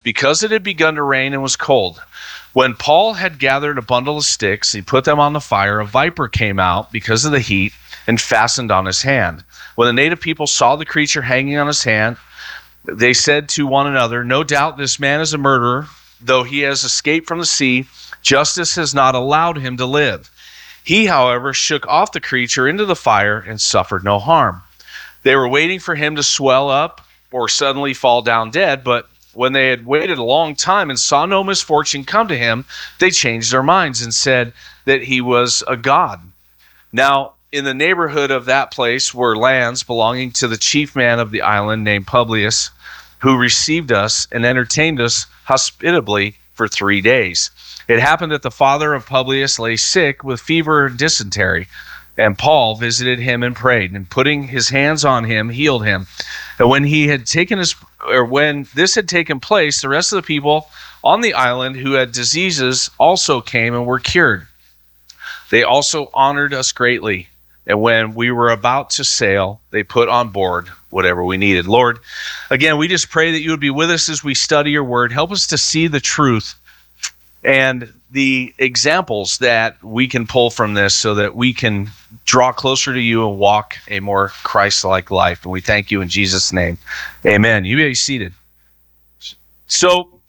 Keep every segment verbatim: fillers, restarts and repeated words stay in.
because it had begun to rain and was cold. When Paul had gathered a bundle of sticks, he put them on the fire. A viper came out because of the heat and fastened on his hand. When the native people saw the creature hanging on his hand, they said to one another, "No doubt this man is a murderer. Though he has escaped from the sea, justice has not allowed him to live." He, however, shook off the creature into the fire and suffered no harm. They were waiting for him to swell up or suddenly fall down dead, but when they had waited a long time and saw no misfortune come to him, they changed their minds and said that he was a god. Now, in the neighborhood of that place were lands belonging to the chief man of the island named Publius, who received us and entertained us hospitably for three days. It happened that the father of Publius lay sick with fever and dysentery, and Paul visited him and prayed, and putting his hands on him, healed him. And when he had taken his, or when this had taken place, the rest of the people on the island who had diseases also came and were cured. They also honored us greatly. And when we were about to sail, they put on board whatever we needed. Lord, again, we just pray that you would be with us as we study your word. Help us to see the truth and the examples that we can pull from this so that we can draw closer to you and walk a more Christ-like life. And we thank you in Jesus' name. Amen. You may be seated. So,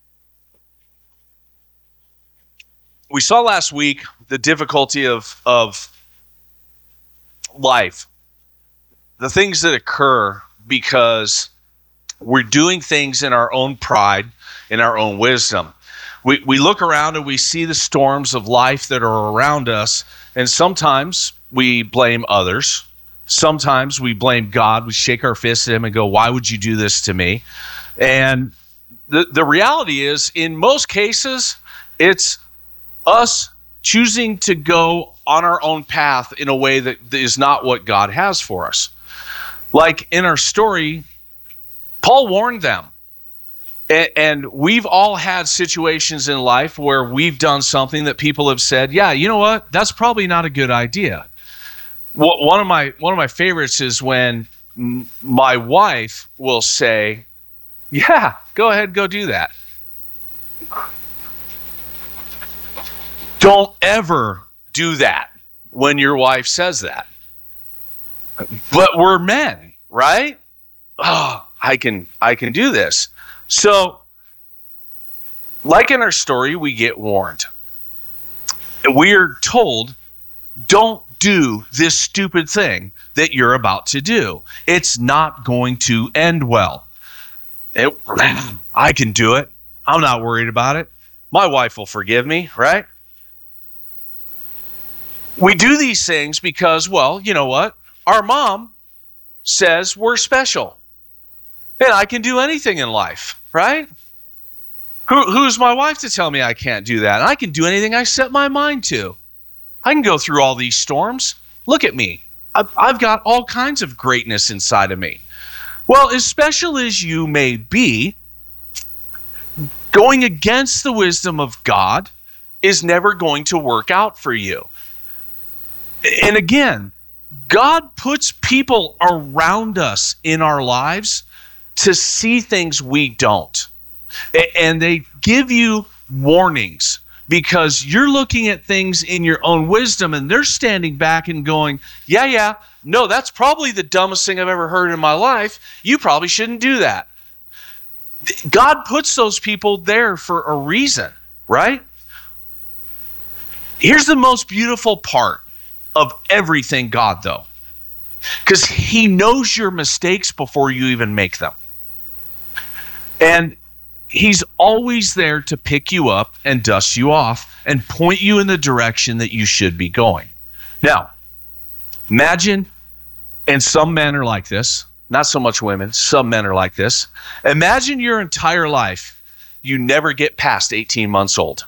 we saw last week the difficulty of, of life, the things that occur because we're doing things in our own pride, in our own wisdom. We we look around and we see the storms of life that are around us, and sometimes we blame others. Sometimes we blame God. We shake our fists at him and go, "Why would you do this to me?" And the, the reality is, in most cases, it's us choosing to go on our own path in a way that is not what God has for us. Like in our story, Paul warned them. And we've all had situations in life where we've done something that people have said, "Yeah, you know what? That's probably not a good idea." One of my one of my favorites is when my wife will say, "Yeah, go ahead, go do that." Don't ever do that when your wife says that. But we're men, right? Oh, I can I can do this. So, like in our story, we get warned. We are told, don't do this stupid thing that you're about to do. It's not going to end well. It, I can do it. I'm not worried about it. My wife will forgive me, right? We do these things because, well, you know what? Our mom says we're special. And I can do anything in life, right? Who, who's my wife to tell me I can't do that? And I can do anything I set my mind to. I can go through all these storms. Look at me. I've, I've got all kinds of greatness inside of me. Well, as special as you may be, going against the wisdom of God is never going to work out for you. And again, God puts people around us in our lives to see things we don't. And they give you warnings because you're looking at things in your own wisdom and they're standing back and going, yeah, yeah, no, that's probably the dumbest thing I've ever heard in my life. You probably shouldn't do that. God puts those people there for a reason, right? Here's the most beautiful part of everything God, though, because he knows your mistakes before you even make them. And he's always there to pick you up and dust you off and point you in the direction that you should be going. Now, imagine, and some men are like this, not so much women, some men are like this. Imagine your entire life, you never get past eighteen months old.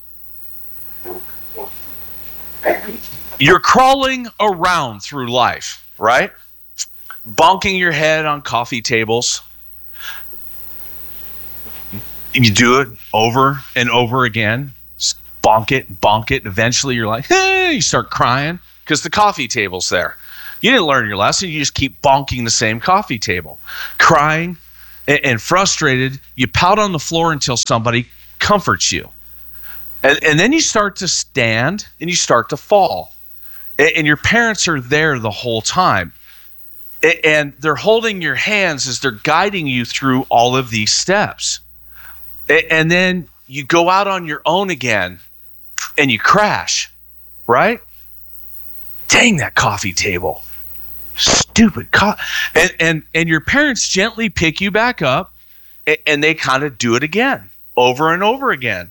You're crawling around through life, right? Bonking your head on coffee tables. You do it over and over again. Just bonk it, bonk it. Eventually you're like, hey, you start crying because the coffee table's there. You didn't learn your lesson. You just keep bonking the same coffee table. Crying, and, and frustrated, you pout on the floor until somebody comforts you. And, and then you start to stand and you start to fall. And, and your parents are there the whole time. And, and they're holding your hands as they're guiding you through all of these steps. And, and then you go out on your own again and you crash, right? Dang, that coffee table. Stupid co- and, and and your parents gently pick you back up, and, and they kind of do it again, over and over again.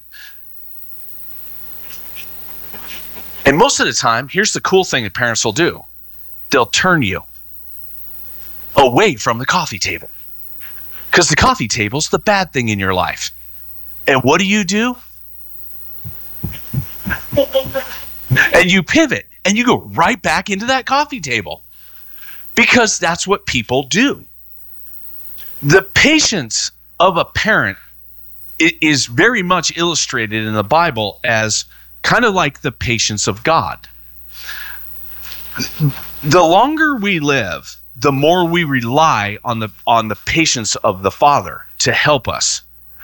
And most of the time, here's the cool thing that parents will do. They'll turn you away from the coffee table. Because the coffee table's the bad thing in your life. And what do you do? And you pivot, and you go right back into that coffee table. Because that's what people do. The patience of a parent is very much illustrated in the Bible as kind of like the patience of God. The longer we live, the more we rely on the on the patience of the Father to help us.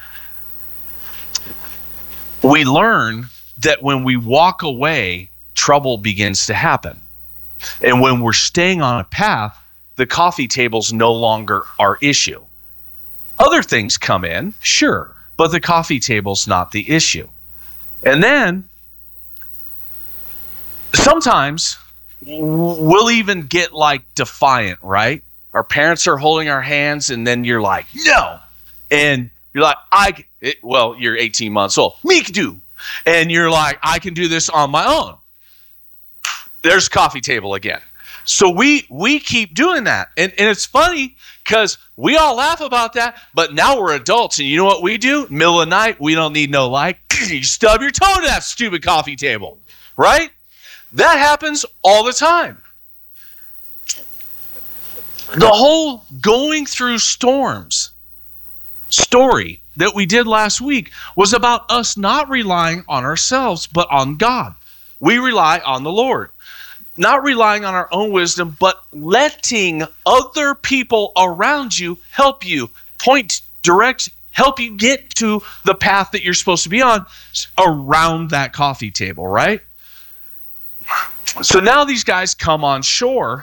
We learn that when we walk away, trouble begins to happen. And when we're staying on a path, the coffee table's no longer our issue. Other things come in, sure, but the coffee table's not the issue. And then sometimes we'll even get like defiant, right? Our parents are holding our hands and then you're like, no. And you're like, I, it, well, you're eighteen months old. Me can do. And you're like, I can do this on my own. There's coffee table again. So we we keep doing that. And, and it's funny because we all laugh about that, but now we're adults. And you know what we do? Middle of the night, we don't need no light. You stub your toe to that stupid coffee table, right? That happens all the time. The whole going through storms story that we did last week was about us not relying on ourselves, but on God. We rely on the Lord. Not relying on our own wisdom, but letting other people around you help you, point, direct, help you get to the path that you're supposed to be on around that coffee table, right? So now these guys come on shore,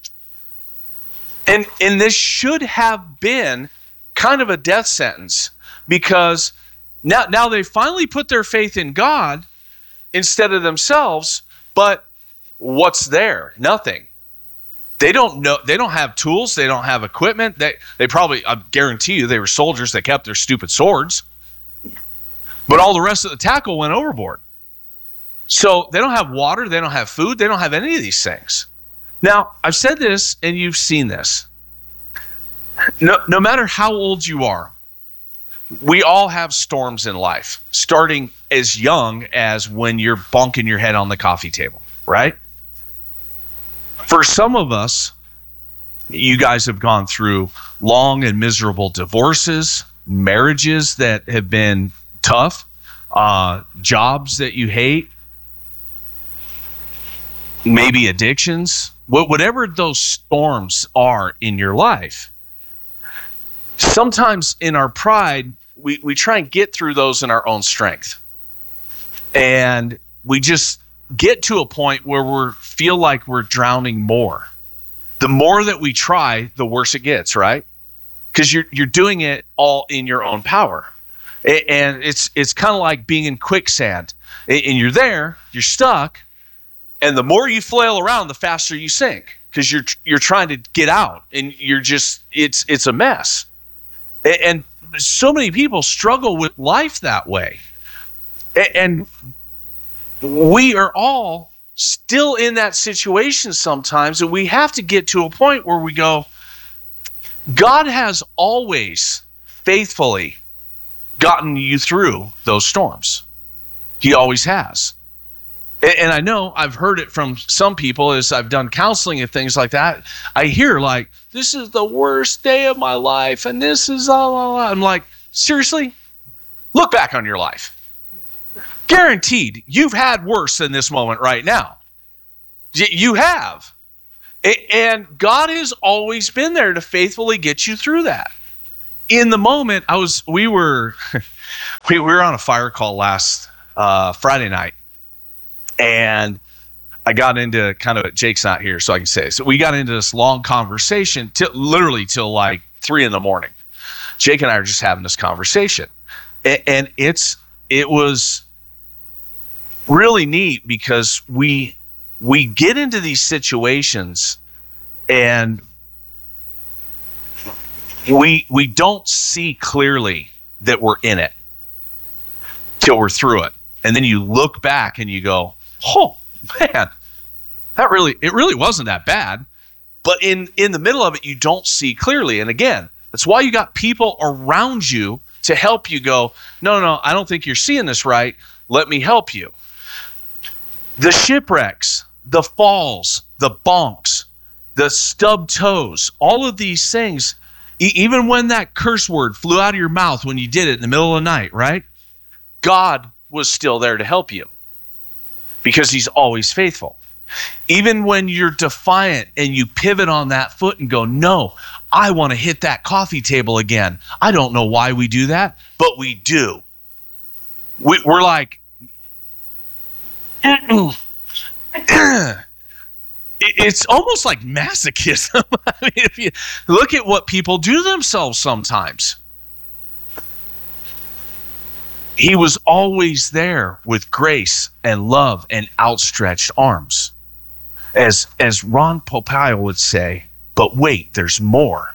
and, and this should have been kind of a death sentence because now, now they finally put their faith in God instead of themselves, but what's there? Nothing. They don't know. They don't have tools. They don't have equipment. They they probably, I guarantee you, they were soldiers that kept their stupid swords. But all the rest of the tackle went overboard. So they don't have water. They don't have food. They don't have any of these things. Now, I've said this, and you've seen this. No, no matter how old you are, we all have storms in life, starting as young as when you're bonking your head on the coffee table, right? For some of us, you guys have gone through long and miserable divorces, marriages that have been tough, uh, jobs that you hate, maybe addictions, whatever those storms are in your life. Sometimes in our pride, we, we try and get through those in our own strength. And we just get to a point where we feel like we're drowning more. The more that we try, the worse it gets, right? Because you're you're doing it all in your own power. And it's it's kind of like being in quicksand. And you're there, you're stuck, and the more you flail around, the faster you sink. Because you're you're trying to get out, and you're just it's it's a mess. And so many people struggle with life that way. And we are all still in that situation sometimes, and we have to get to a point where we go, God has always faithfully gotten you through those storms. He always has. And I know I've heard it from some people as I've done counseling and things like that. I hear like, this is the worst day of my life, and this is all, all, all. I'm like, seriously? Look back on your life. Guaranteed, you've had worse than this moment right now. You have. And God has always been there to faithfully get you through that. in the moment, I was, we were, we were on a fire call last uh, Friday night, and I got into kind of, Jake's not here, so I can say, so we got into this long conversation, till, literally till like three in the morning. Jake and I are just having this conversation, and, and it's, it was really neat because we, we get into these situations and we, we don't see clearly that we're in it till we're through it. And then you look back and you go, oh man, that really, it really wasn't that bad. But in, in the middle of it, you don't see clearly. And again, that's why you got people around you to help you go, no, no, I don't think you're seeing this right. Let me help you. The shipwrecks, the falls, the bonks, the stubbed toes, all of these things, e- even when that curse word flew out of your mouth when you did it in the middle of the night, right? God was still there to help you because he's always faithful. Even when you're defiant and you pivot on that foot and go, no, I want to hit that coffee table again. I don't know why we do that, but we do. We, we're like, it's almost like masochism. I mean, if you look at what people do to themselves sometimes. He was always there with grace and love and outstretched arms. As, as Ron Popeil would say, but wait, there's more.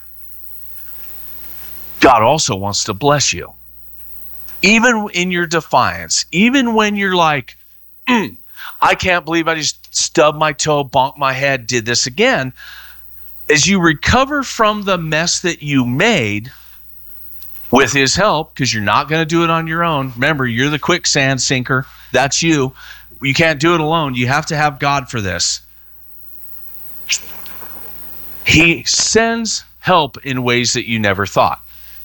God also wants to bless you. Even in your defiance, even when you're like, mm, I can't believe I just stubbed my toe, bonked my head, did this again. As you recover from the mess that you made with his help, because you're not going to do it on your own. Remember, you're the quicksand sinker. That's you. You can't do it alone. You have to have God for this. He sends help in ways that you never thought.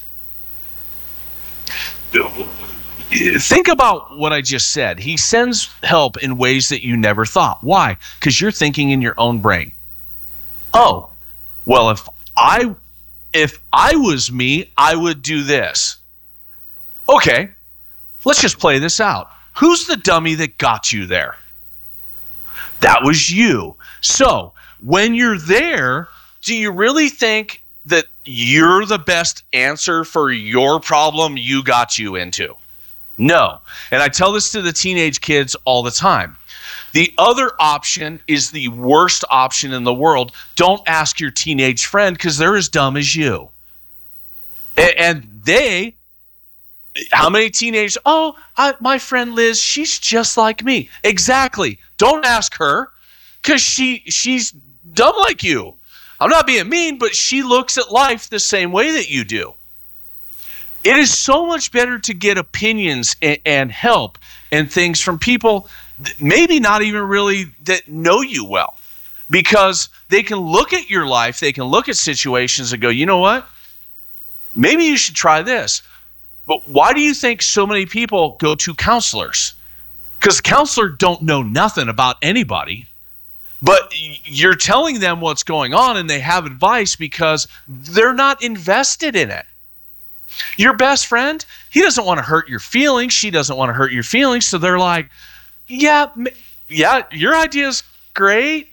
Think about what I just said. He sends help in ways that you never thought. Why? Because you're thinking in your own brain. Oh, well, if I if I was me, I would do this. Okay, let's just play this out. Who's the dummy that got you there? That was you. So when you're there, do you really think that you're the best answer for your problem you got you into? No. And I tell this to the teenage kids all the time. The other option is the worst option in the world. Don't ask your teenage friend because they're as dumb as you. And they, how many teenagers, oh, I, my friend Liz, she's just like me. Exactly. Don't ask her because she she's dumb like you. I'm not being mean, but she looks at life the same way that you do. It is so much better to get opinions and, and help and things from people maybe not even really that know you well, because they can look at your life, they can look at situations and go, you know what? Maybe you should try this. But why do you think so many people go to counselors? Because counselors don't know nothing about anybody. But you're telling them what's going on and they have advice because they're not invested in it. Your best friend, he doesn't want to hurt your feelings. She doesn't want to hurt your feelings. So they're like, yeah, yeah, your idea's great.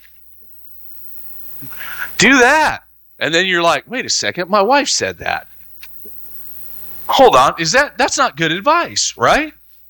Do that. And then you're like, wait a second, my wife said that. Hold on, is that, that's not good advice, right?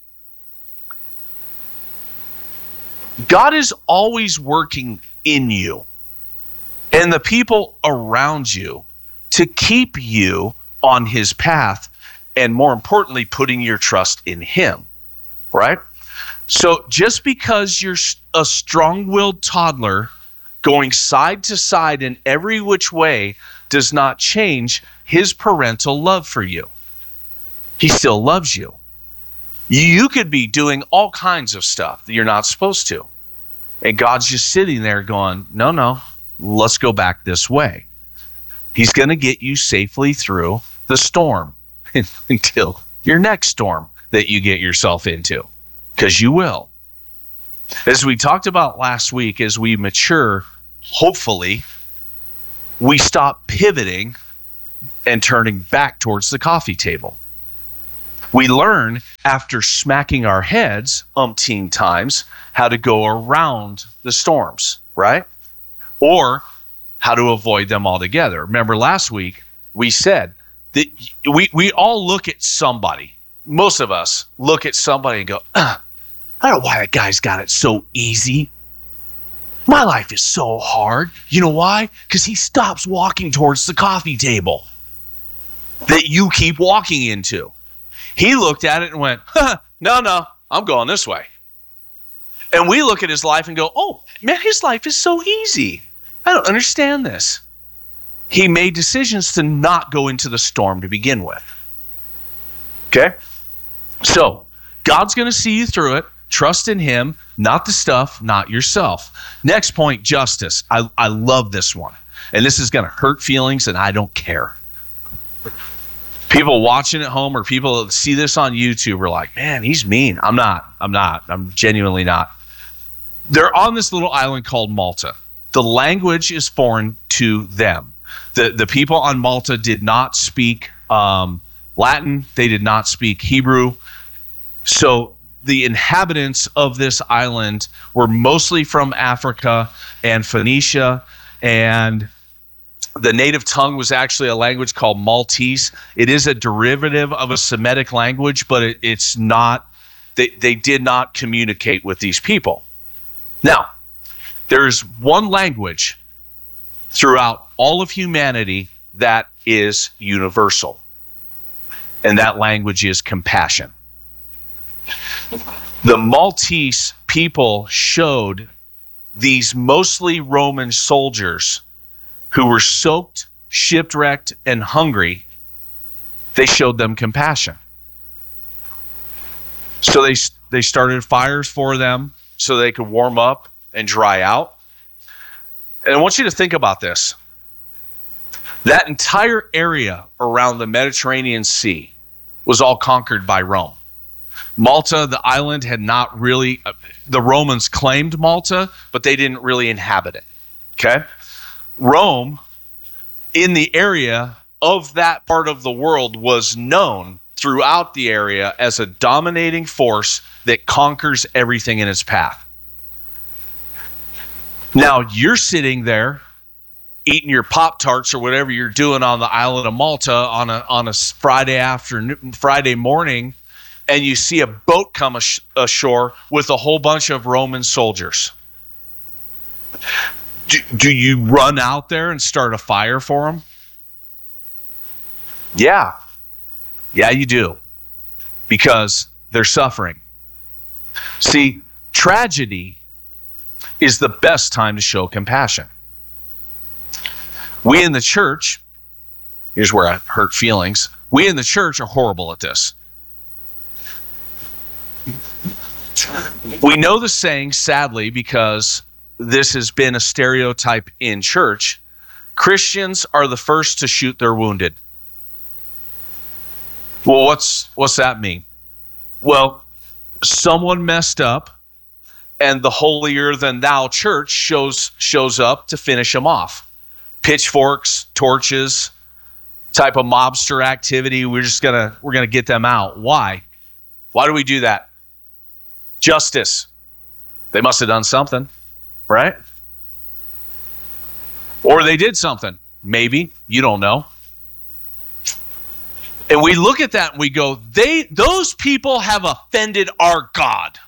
God is always working in you and the people around you to keep you on his path, and more importantly, putting your trust in him, right? So just because you're a strong-willed toddler going side to side in every which way does not change his parental love for you. He still loves you. You could be doing all kinds of stuff that you're not supposed to. And God's just sitting there going, no, no, let's go back this way. He's going to get you safely through the storm until your next storm that you get yourself into, because you will. As we talked about last week, as we mature, hopefully, we stop pivoting and turning back towards the coffee table. We learn after smacking our heads umpteen times how to go around the storms, right? Or how to avoid them altogether. Remember last week we said that we, we all look at somebody, most of us look at somebody and go, I don't know why that guy's got it so easy. My life is so hard. You know why? Because he stops walking towards the coffee table that you keep walking into. He looked at it and went, huh, no, no, I'm going this way. And we look at his life and go, oh, man, his life is so easy. I don't understand this. He made decisions to not go into the storm to begin with. Okay? So, God's going to see you through it. Trust in him, not the stuff, not yourself. Next point, justice. I, I love this one. And this is going to hurt feelings, and I don't care. People watching at home or people that see this on YouTube are like, man, he's mean. I'm not. I'm not. I'm genuinely not. They're on this little island called Malta. The language is foreign to them. The, the people on Malta did not speak um, Latin. They did not speak Hebrew. So the inhabitants of this island were mostly from Africa and Phoenicia, and the native tongue was actually a language called Maltese. It is a derivative of a Semitic language, but it, it's not, they, they did not communicate with these people. Now, there's one language throughout all of humanity that is universal, and that language is compassion. The Maltese people showed these mostly Roman soldiers who were soaked, shipwrecked, and hungry, they showed them compassion. So they they started fires for them so they could warm up and dry out. And I want you to think about this. That entire area around the Mediterranean Sea was all conquered by Rome. Malta, the island, had not really, the Romans claimed Malta, but they didn't really inhabit it. Okay? Rome, in the area of that part of the world, was known throughout the area as a dominating force that conquers everything in its path. Now, you're sitting there eating your Pop-Tarts or whatever you're doing on the island of Malta on a on a Friday afternoon, Friday morning, and you see a boat come ash- ashore with a whole bunch of Roman soldiers. Do, do you run out there and start a fire for them? Yeah. Yeah, you do. Because they're suffering. See, tragedy is the best time to show compassion. We in the church, here's where I hurt feelings, we in the church are horrible at this. We know the saying, sadly, because this has been a stereotype in church. Christians are the first to shoot their wounded. Well, what's what's that mean? Well, someone messed up, and the holier-than-thou church shows shows up to finish them off. Pitchforks, torches, type of mobster activity. We're just gonna we're gonna get them out. Why? Why do we do that? Justice. They must have done something, right? Or they did something. Maybe. You don't know. And we look at that and we go, they those people have offended our God.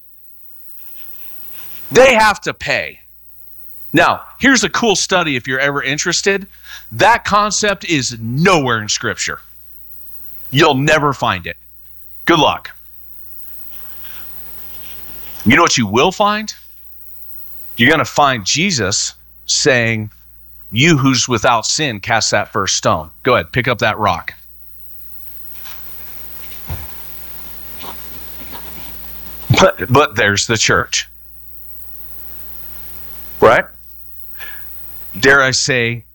They have to pay. Now, here's a cool study if you're ever interested. That concept is nowhere in Scripture. You'll never find it. Good luck. You know what you will find? You're going to find Jesus saying, you who's without sin, cast that first stone. Go ahead, pick up that rock. But, but there's the church. Right? Dare I say,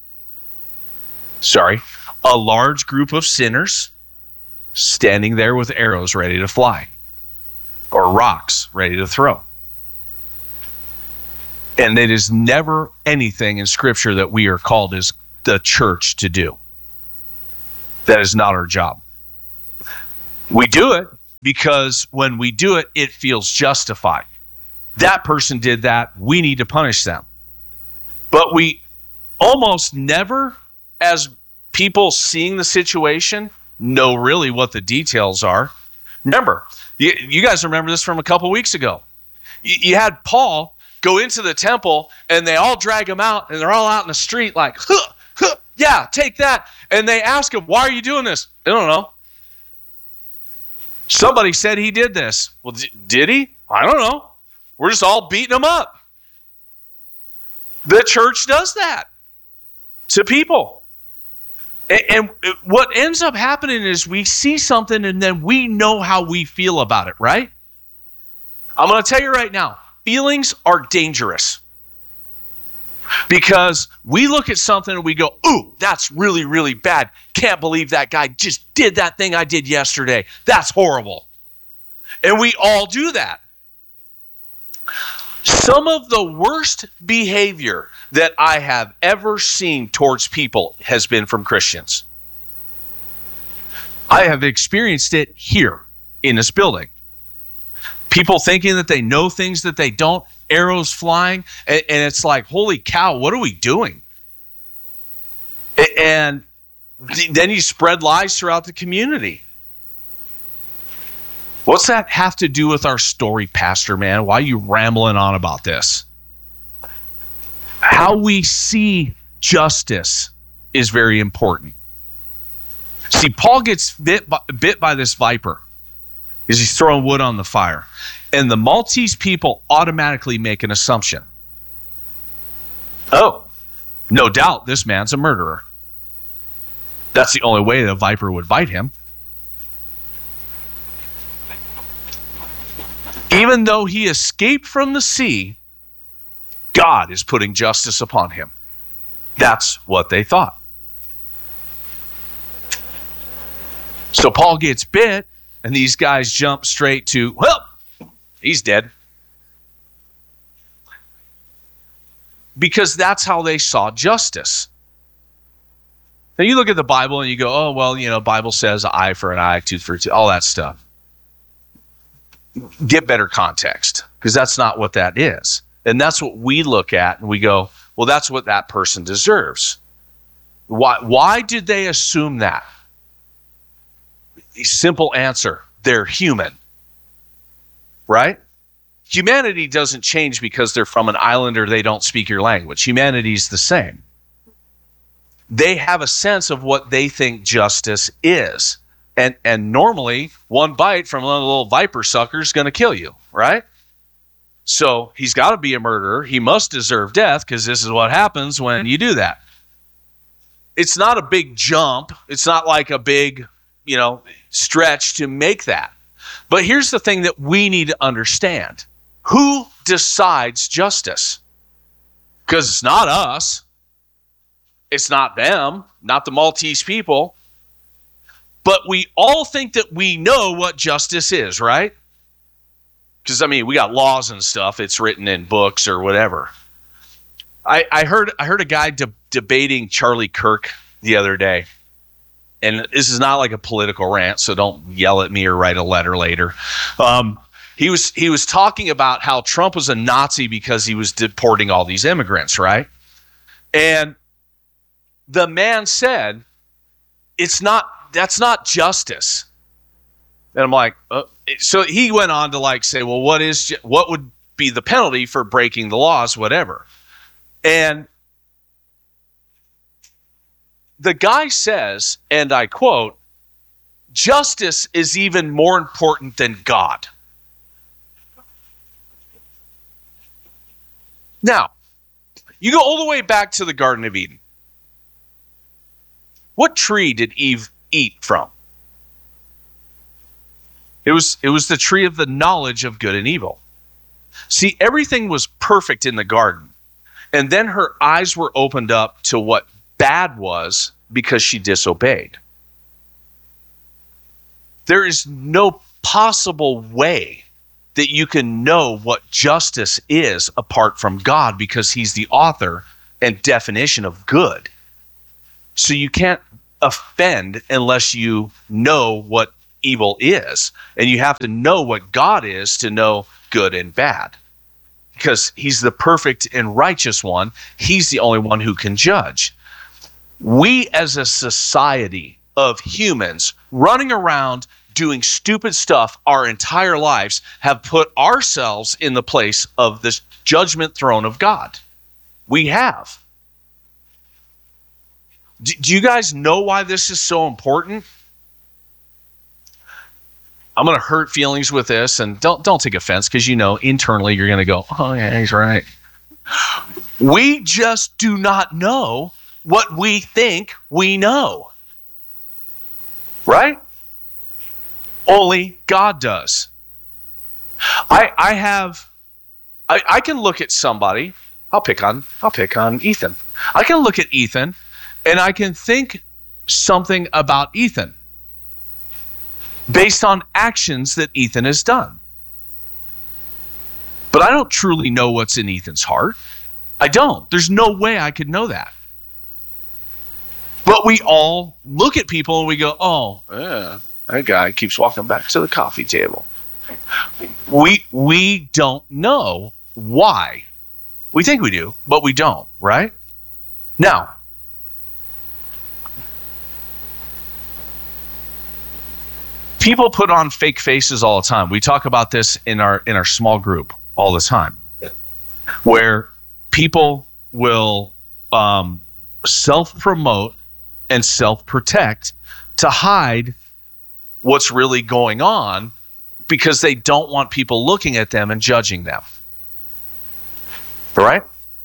sorry, a large group of sinners standing there with arrows ready to fly or rocks ready to throw. And it is never anything in Scripture that we are called as the church to do. That is not our job. We do it because when we do it, it feels justified. That person did that. We need to punish them. But we almost never, as people seeing the situation, know really what the details are. Remember, you, you guys remember this from a couple weeks ago. You, you had Paul go into the temple, and they all drag him out, and they're all out in the street like, huh, huh, yeah, take that. And they ask him, why are you doing this? I don't know. Somebody said he did this. Well, d- did he? I don't know. We're just all beating him up. The church does that to people. And, and what ends up happening is we see something and then we know how we feel about it, right? I'm going to tell you right now, feelings are dangerous. Because we look at something and we go, ooh, that's really, really bad. Can't believe that guy just did that thing I did yesterday. That's horrible. And we all do that. Some of the worst behavior that I have ever seen towards people has been from Christians. I have experienced it here in this building. People thinking that they know things that they don't, arrows flying, and, and it's like, holy cow, what are we doing? And then you spread lies throughout the community. What's that have to do with our story, Pastor, man? Why are you rambling on about this? How we see justice is very important. See, Paul gets bit by, bit by this viper as he's throwing wood on the fire. And the Maltese people automatically make an assumption. Oh, no doubt this man's a murderer. That's the only way the viper would bite him. Even though he escaped from the sea, God is putting justice upon him. That's what they thought. So Paul gets bit, and these guys jump straight to, well, he's dead. Because that's how they saw justice. Now you look at the Bible and you go, oh, well, you know, Bible says eye for an eye, tooth for a tooth, all that stuff. Get better context, because that's not what that is. And that's what we look at and we go, well, that's what that person deserves. Why, why did they assume that? A simple answer, they're human. Right? Humanity doesn't change because they're from an island or they don't speak your language. Humanity's the same. They have a sense of what they think justice is. And and normally, one bite from one of the little viper suckers is going to kill you, right? So he's got to be a murderer. He must deserve death because this is what happens when you do that. It's not a big jump. It's not like a big, you know, stretch to make that. But here's the thing that we need to understand. Who decides justice? Because it's not us. It's not them, not the Maltese people. But we all think that we know what justice is, right? Because, I mean, we got laws and stuff. It's written in books or whatever. I, I heard I heard a guy de- debating Charlie Kirk the other day. And this is not like a political rant, so don't yell at me or write a letter later. Um, he was he was talking about how Trump was a Nazi because he was deporting all these immigrants, right? And the man said, it's not, that's not justice. And I'm like, uh, so he went on to like say, well, what is, what would be the penalty for breaking the laws, whatever. And the guy says, and I quote, justice is even more important than God. Now, you go all the way back to the Garden of Eden. What tree did Eve eat from? It was, it was the tree of the knowledge of good and evil. See, everything was perfect in the garden. And then her eyes were opened up to what bad was because she disobeyed. There is no possible way that you can know what justice is apart from God, because he's the author and definition of good. So you can't offend unless you know what evil is. And you have to know what God is to know good and bad. Because he's the perfect and righteous one. He's the only one who can judge. We as a society of humans running around doing stupid stuff our entire lives have put ourselves in the place of this judgment throne of God. We have. Do, do you guys know why this is so important? I'm going to hurt feelings with this, and don't don't take offense, because you know internally you're going to go, oh yeah, he's right. We just do not know what we think we know. Right? Only God does. I I have I, I can look at somebody, I'll pick on I'll pick on Ethan. I can look at Ethan and I can think something about Ethan based on actions that Ethan has done. But I don't truly know what's in Ethan's heart. I don't. There's no way I could know that. But we all look at people and we go, oh, yeah, that guy keeps walking back to the coffee table. We we don't know why. We think we do, but we don't, right? Now, people put on fake faces all the time. We talk about this in our in our small group all the time, where people will um, self-promote and self-protect to hide what's really going on because they don't want people looking at them and judging them. All right?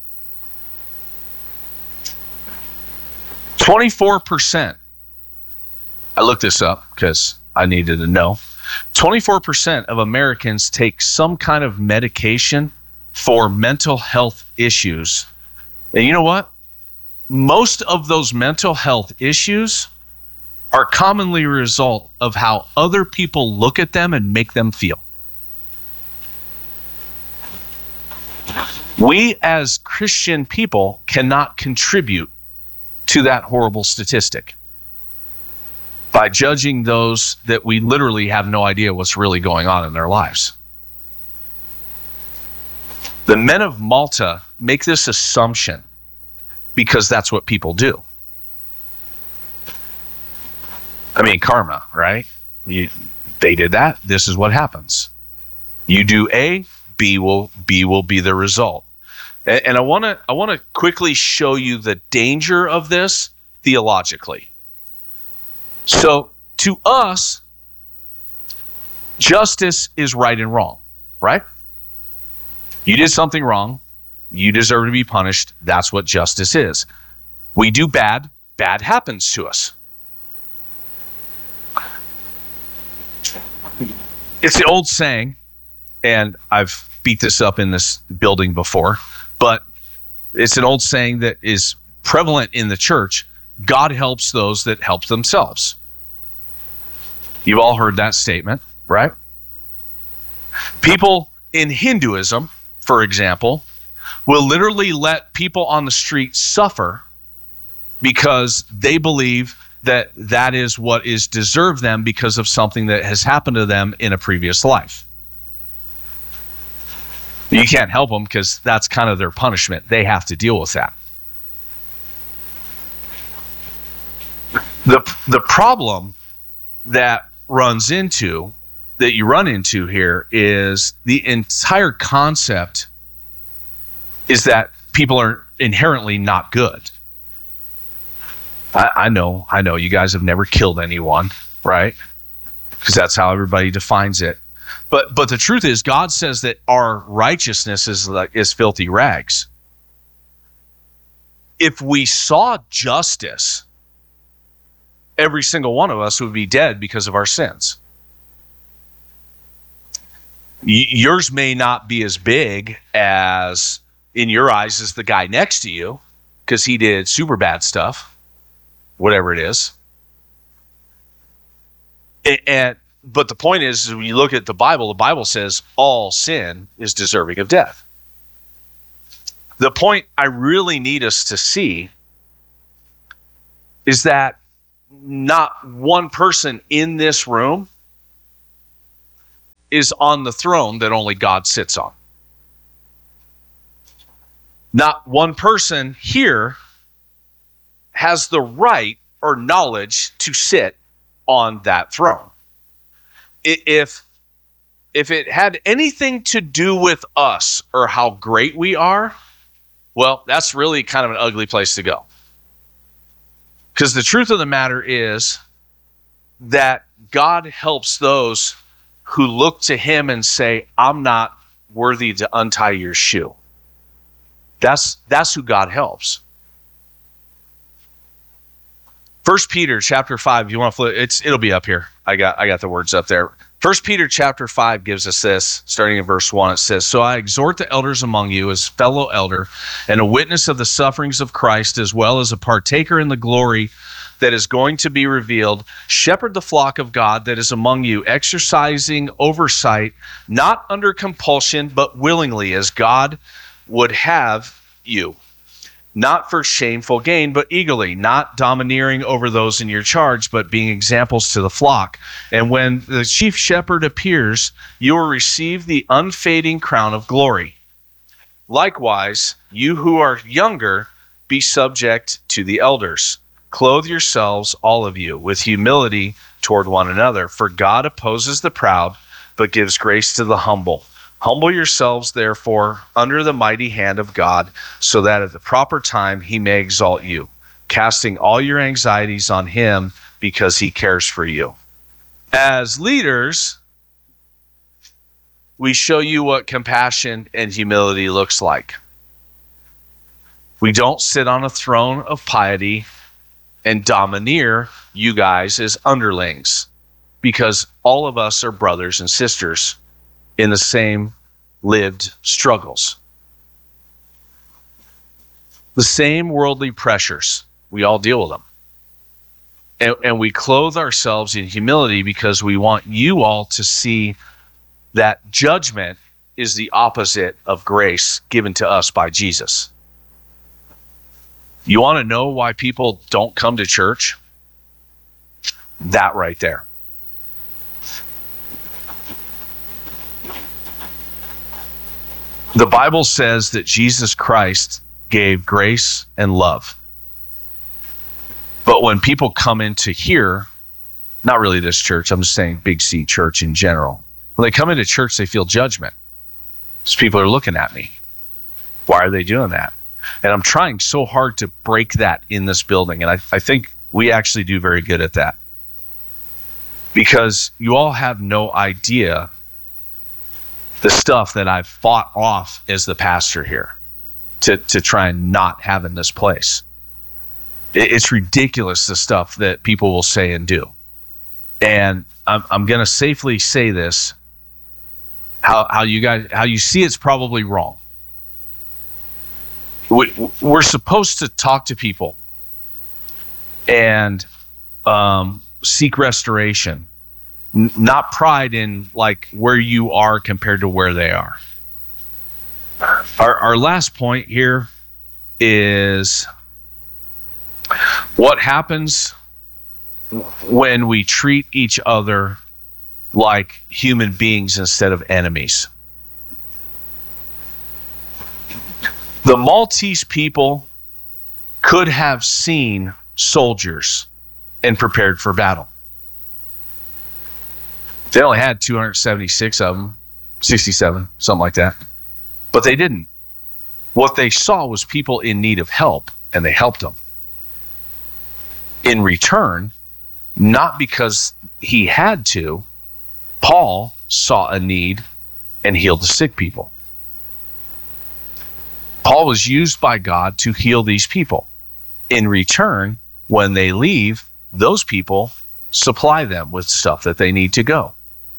twenty-four percent. I looked this up because I needed to know. twenty-four percent of Americans take some kind of medication for mental health issues. And you know what? Most of those mental health issues are commonly a result of how other people look at them and make them feel. We as Christian people cannot contribute to that horrible statistic by judging those that we literally have no idea what's really going on in their lives. The men of Malta make this assumption because that's what people do. I mean, karma, right? You, they did that. This is what happens. You do A, B will B will be the result. And, and I want to I want to quickly show you the danger of this theologically. So, to us, justice is right and wrong, right? You did something wrong. You deserve to be punished. That's what justice is. We do bad. Bad happens to us. It's the old saying, and I've beat this up in this building before, but it's an old saying that is prevalent in the church. God helps those that help themselves. You've all heard that statement, right? People in Hinduism, for example, will literally let people on the street suffer because they believe that that is what is deserved them because of something that has happened to them in a previous life. You can't help them because that's kind of their punishment. They have to deal with that. The, the problem that runs into, that you run into here is the entire concept is that people are inherently not good. I, I know, I know you guys have never killed anyone, right? Because that's how everybody defines it. But but the truth is, God says that our righteousness is like is filthy rags. If we saw justice, every single one of us would be dead because of our sins. Y- yours may not be as big as, in your eyes, as the guy next to you, because he did super bad stuff, whatever it is. And, and but the point is, when you look at the Bible, the Bible says all sin is deserving of death. The point I really need us to see is that not one person in this room is on the throne that only God sits on. Not one person here has the right or knowledge to sit on that throne. If, if it had anything to do with us or how great we are, well, that's really kind of an ugly place to go. Because the truth of the matter is that God helps those who look to him and say, I'm not worthy to untie your shoe. That's that's who God helps. First Peter chapter five, if you want to flip, it's it'll be up here. I got I got the words up there. First Peter chapter five gives us this, starting in verse one. It says, so I exhort the elders among you as fellow elder and a witness of the sufferings of Christ, as well as a partaker in the glory that is going to be revealed. Shepherd the flock of God that is among you, exercising oversight, not under compulsion, but willingly, as God would have you. Not for shameful gain, but eagerly, not domineering over those in your charge, but being examples to the flock. And when the chief shepherd appears, you will receive the unfading crown of glory. Likewise, you who are younger, be subject to the elders. Clothe yourselves, all of you, with humility toward one another, for God opposes the proud, but gives grace to the humble. Humble yourselves, therefore, under the mighty hand of God, so that at the proper time he may exalt you, casting all your anxieties on him because he cares for you. As leaders, we show you what compassion and humility looks like. We don't sit on a throne of piety and domineer you guys as underlings, because all of us are brothers and sisters in the same lived struggles. The same worldly pressures, we all deal with them. And, and we clothe ourselves in humility because we want you all to see that judgment is the opposite of grace given to us by Jesus. You want to know why people don't come to church? That right there. The Bible says that Jesus Christ gave grace and love. But when people come into here, not really this church, I'm just saying Big C Church in general. When they come into church, they feel judgment. Because people are looking at me. Why are they doing that? And I'm trying so hard to break that in this building. And I, I think we actually do very good at that. Because you all have no idea the stuff that I've fought off as the pastor here to, to try and not have in this place. It, it's ridiculous, the stuff that people will say and do. And I'm, I'm going to safely say this, how, how you guys, how you see it's probably wrong. We, we're supposed to talk to people and um, seek restoration. Not pride in like where you are compared to where they are. Our, our last point here is what happens when we treat each other like human beings instead of enemies. The Maltese people could have seen soldiers and prepared for battle. They only had two hundred seventy-six of them, sixty-seven, something like that. But they didn't. What they saw was people in need of help, and they helped them. In return, not because he had to, Paul saw a need and healed the sick people. Paul was used by God to heal these people. In return, when they leave, those people supply them with stuff that they need to go.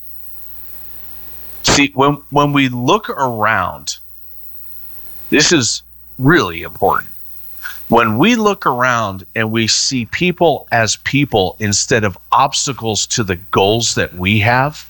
See, when, when we look around, this is really important. When we look around and we see people as people instead of obstacles to the goals that we have,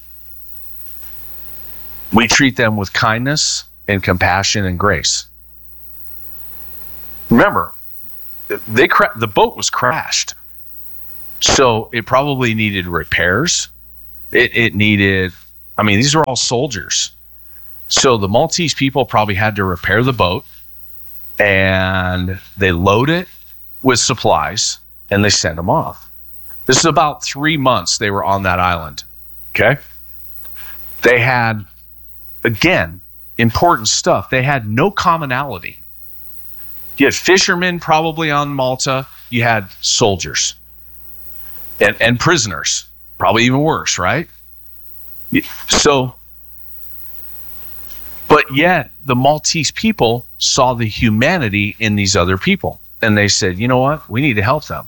we treat them with kindness and compassion and grace. Remember, they cra- the boat was crashed. So it probably needed repairs. It, it needed, I mean, these are all soldiers. So the Maltese people probably had to repair the boat, and they load it with supplies and they send them off. This is about three months they were on that island. Okay. They had, again, important stuff. They had no commonality. You had fishermen probably on Malta. You had soldiers and, and prisoners, probably even worse, right? So, but yet the Maltese people saw the humanity in these other people. And they said, you know what? We need to help them.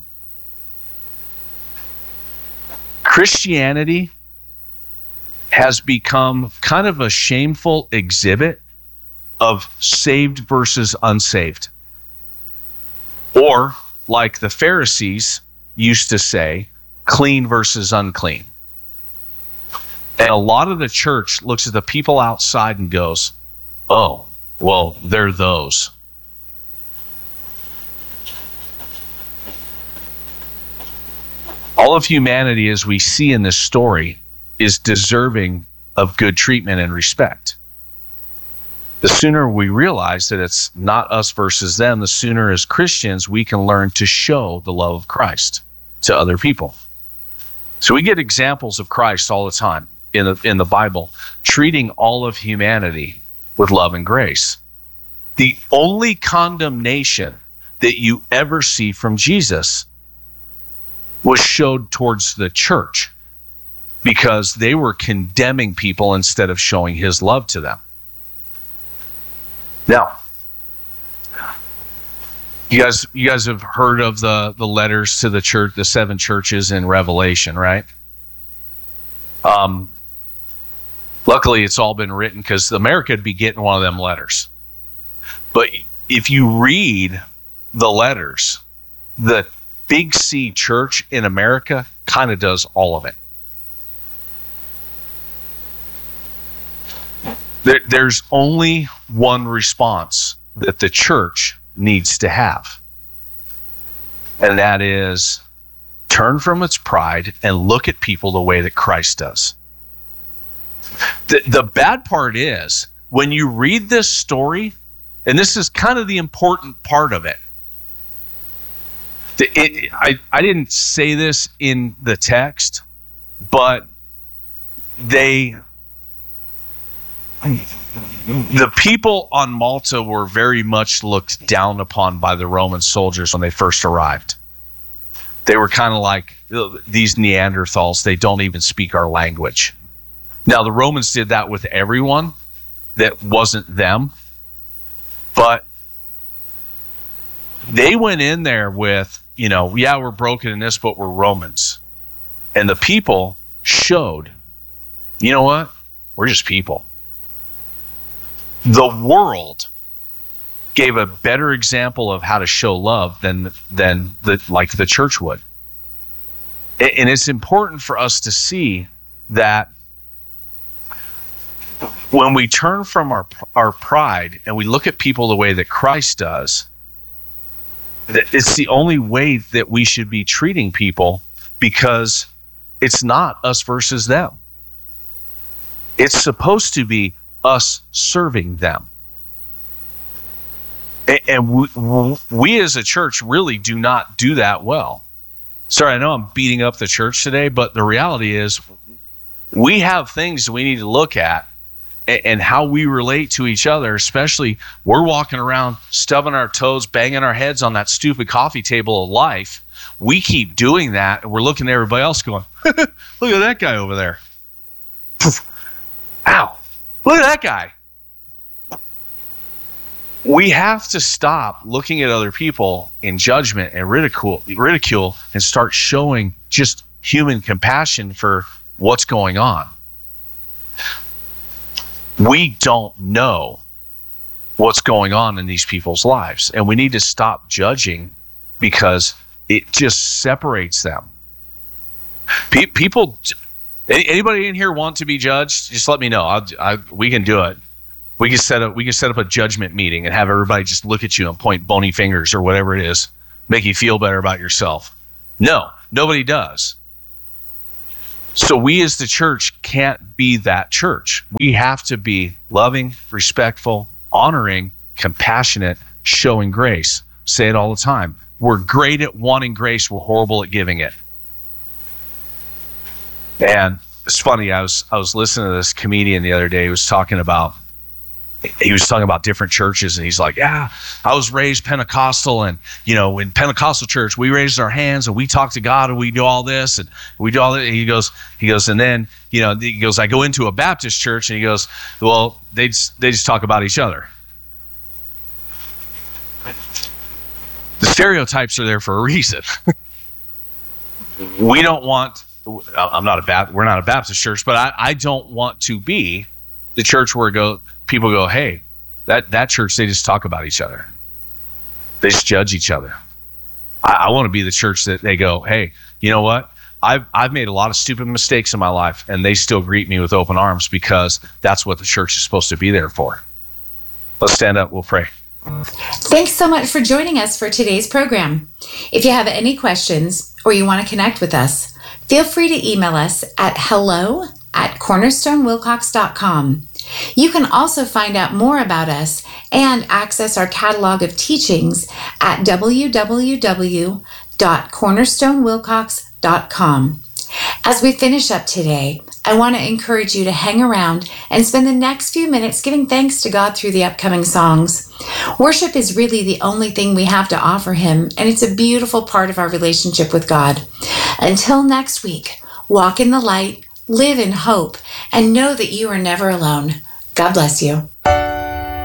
Christianity has become kind of a shameful exhibit of saved versus unsaved. Or, like the Pharisees used to say, clean versus unclean. And a lot of the church looks at the people outside and goes, oh, well, they're those. All of humanity, as we see in this story, is deserving of good treatment and respect. The sooner we realize that it's not us versus them, the sooner as Christians we can learn to show the love of Christ to other people. So we get examples of Christ all the time in the, in the Bible, treating all of humanity with love and grace. The only condemnation that you ever see from Jesus was showed towards the church, because they were condemning people instead of showing his love to them. Now, you guys, you guys have heard of the, the letters to the church, the seven churches in Revelation, right? Um, luckily, it's all been written because America would be getting one of them letters. But if you read the letters, the Big C church in America kind of does all of it. There, there's only one response that the church needs to have. And that is turn from its pride and look at people the way that Christ does. The, the bad part is when you read this story, and this is kind of the important part of it. It, it, I, I didn't say this in the text, but they, the people on Malta were very much looked down upon by the Roman soldiers when they first arrived. They were kind of like these Neanderthals. They don't even speak our language. Now, the Romans did that with everyone that wasn't them, but they went in there with, you know, yeah, we're broken in this, but we're Romans. And the people showed, you know what? We're just people. The world gave a better example of how to show love than than the like the church would. And it's important for us to see that when we turn from our our pride and we look at people the way that Christ does, it's the only way that we should be treating people, because it's not us versus them. It's supposed to be us serving them. And we, we as a church really do not do that well. Sorry, I know I'm beating up the church today, but the reality is we have things we need to look at, and how we relate to each other, especially we're walking around stubbing our toes, banging our heads on that stupid coffee table of life. We keep doing that, and we're looking at everybody else going, look at that guy over there. Ow, look at that guy. We have to stop looking at other people in judgment and ridicule, ridicule and start showing just human compassion for what's going on. We don't know what's going on in these people's lives, and we need to stop judging because it just separates them. Pe- people, anybody in here want to be judged? Just let me know. I'll, I, we can do it. We can set up. We can set up a judgment meeting and have everybody just look at you and point bony fingers or whatever it is, make you feel better about yourself. No, Nobody does. So we as the church can't be that church. We have to be loving, respectful, honoring, compassionate, showing grace. Say it all the time. We're great at wanting grace. We're horrible at giving it. And it's funny. I was I was listening to this comedian the other day. He was talking about he was talking about different churches, and he's like, yeah, I was raised Pentecostal, and, you know, in Pentecostal church, we raised our hands and we talk to God and we do all this and we do all that. He goes, he goes, and then, you know, he goes, I go into a Baptist church, and he goes, well, they just, they just talk about each other. The stereotypes are there for a reason. We don't want, I'm not a Baptist, we're not a Baptist church, but I, I don't want to be the church where go people go, hey, that, that church, they just talk about each other. They just judge each other. I, I want to be the church that they go, hey, you know what? I've, I've made a lot of stupid mistakes in my life, and they still greet me with open arms, because that's what the church is supposed to be there for. Let's stand up. We'll pray. Thanks so much for joining us for today's program. If you have any questions or you want to connect with us, feel free to email us at hello at cornerstone wilcox dot com. You can also find out more about us and access our catalog of teachings at w w w dot cornerstone wilcox dot com. As we finish up today, I want to encourage you to hang around and spend the next few minutes giving thanks to God through the upcoming songs. Worship is really the only thing we have to offer Him, and it's a beautiful part of our relationship with God. Until next week, walk in the light, live in hope, and know that you are never alone. God bless you.